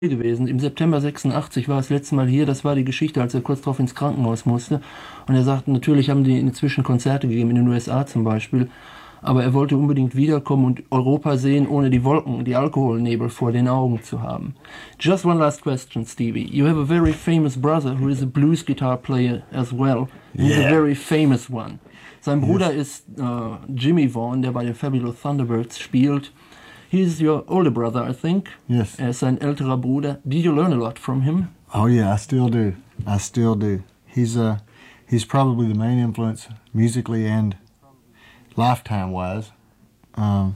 gewesen. Im September 86 war er das letzte Mal hier. Das war die Geschichte, als er kurz darauf ins Krankenhaus musste. Und er sagte, natürlich haben die inzwischen Konzerte gegeben, in den USA zum Beispiel. Aber er wollte unbedingt wiederkommen und Europa sehen, ohne die Wolken, die Alkoholnebel vor den Augen zu haben. Just one last question, Stevie. You have a very famous brother who is a blues guitar player as well. He's a very famous one. Sein Bruder ist Jimmy Vaughan, der bei den Fabulous Thunderbirds spielt. He's your older brother, I think. Yes. Er ist sein älterer Bruder. Did you learn a lot from him? Oh yeah, I still do. I still do. He's probably the main influence musically and lifetime-wise. And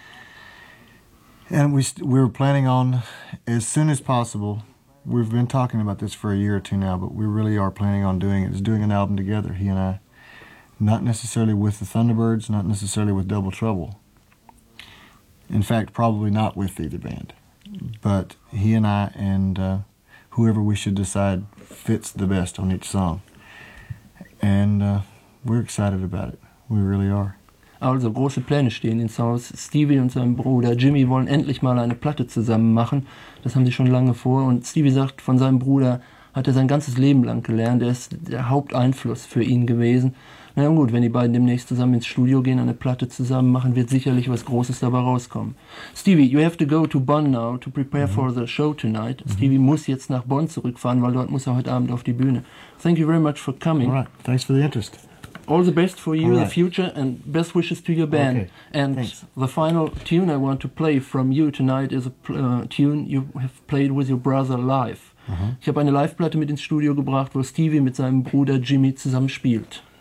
we were planning on, as soon as possible, we've been talking about this for a year or two now, but we really are planning on doing an album together, he and I. Not necessarily with the Thunderbirds, not necessarily with Double Trouble. In fact, probably not with either band. But he and I and whoever we should decide fits the best on each song. And we're excited about it. We really are. Also große Pläne stehen ins Haus. Stevie und sein Bruder Jimmy wollen endlich mal eine Platte zusammen machen. Das haben sie schon lange vor. Und Stevie sagt, von seinem Bruder hat er sein ganzes Leben lang gelernt. Er ist der Haupteinfluss für ihn gewesen. Na ja, gut, wenn die beiden demnächst zusammen ins Studio gehen, eine Platte zusammen machen, wird sicherlich was Großes dabei rauskommen. Stevie, you have to go to Bonn now to prepare for the show tonight. Stevie muss jetzt nach Bonn zurückfahren, weil dort muss er heute Abend auf die Bühne. Thank you very much for coming. All right, thanks for the interest. All the best for you in All the future and best wishes to your band. Okay, and thanks. The final tune I want to play from you tonight is a tune you have played with your brother live. Ich habe eine Live-Platte mit ins Studio gebracht, wo Stevie mit seinem Bruder Jimmy zusammen spielt.